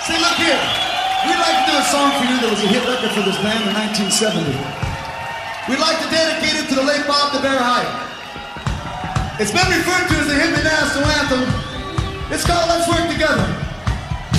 Say, look here. We'd like to do a song for you that was a hit record for this band in 1970. We'd like to dedicate it to the late Bob the Bear Hyde. It's been referred to as the Hippie National Anthem. It's called Let's Work Together.